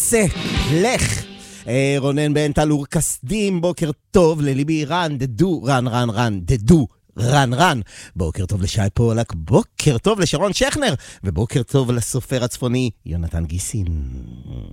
עשה, לך. רונן בן תלור כסדים, בוקר טוב לליבי רן, דדו, רן, דדו, רן. בוקר טוב לשי פולק, בוקר טוב לשרון שכנר, ובוקר טוב לסופר הצפוני יונתן גיסין.